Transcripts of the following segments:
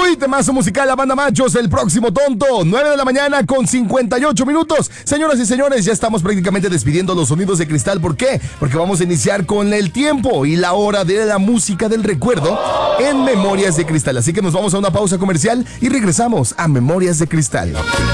Uy, temazo musical, la banda Machos, el próximo tonto, 9 de la mañana con 58 minutos. Señoras y señores, ya estamos prácticamente despidiendo los sonidos de cristal. ¿Por qué? Porque vamos a iniciar con el tiempo y la hora de la música del recuerdo en Memorias de Cristal. Así que nos vamos a una pausa comercial y regresamos a Memorias de Cristal.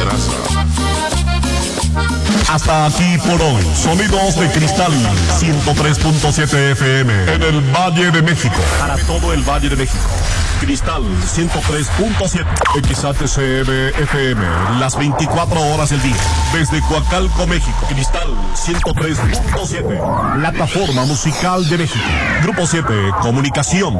Hasta aquí por hoy. Sonidos de Cristal 103.7 FM en el Valle de México. Para todo el Valle de México. Cristal 103.7 XHCM FM las 24 horas del día. Desde Coacalco, México. Cristal 103.7. Plataforma Musical de México. Grupo 7 Comunicación.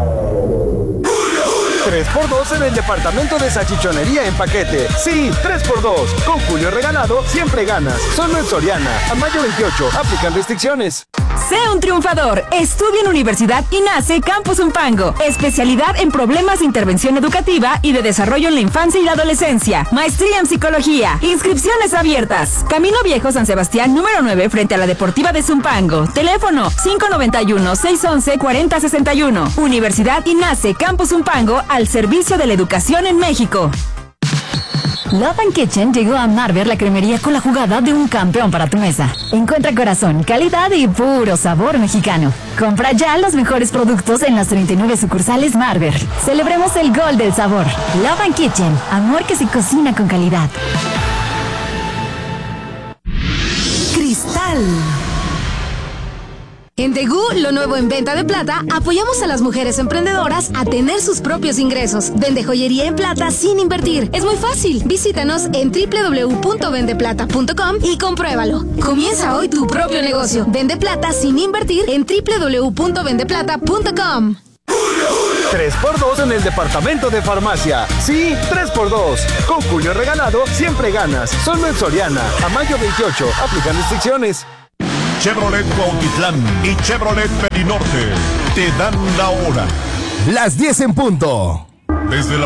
3x2 en el departamento de salchichonería en paquete. Sí, 3x2. Con Julio regalado, siempre ganas. Solo en Soriana. A mayo 28. Aplican restricciones. Sé un triunfador. Estudia en Universidad INACE Campus Zumpango. Especialidad en problemas de intervención educativa y de desarrollo en la infancia y la adolescencia. Maestría en psicología. Inscripciones abiertas. Camino Viejo San Sebastián, número 9, frente a la Deportiva de Zumpango. Teléfono 591-611-4061. Universidad INACE Campus Zumpango, al servicio de la educación en México. Love and Kitchen llegó a Marber, la cremería con la jugada de un campeón para tu mesa. Encuentra corazón, calidad y puro sabor mexicano. Compra ya los mejores productos en las 39 sucursales Marber. Celebremos el gol del sabor. Love and Kitchen, amor que se cocina con calidad. Cristal. En Tegu, lo nuevo en venta de plata, apoyamos a las mujeres emprendedoras a tener sus propios ingresos. Vende joyería en plata sin invertir. Es muy fácil. Visítanos en www.vendeplata.com y compruébalo. Comienza hoy tu propio negocio. Vende plata sin invertir en www.vendeplata.com. 3x2 en el departamento de farmacia. Sí, 3x2. Con Julio regalado, siempre ganas. Solo en Soriana. A mayo 28. Aplican restricciones. Chevrolet Cuautitlán y Chevrolet Perinorte te dan la hora. Las 10 en punto. Desde la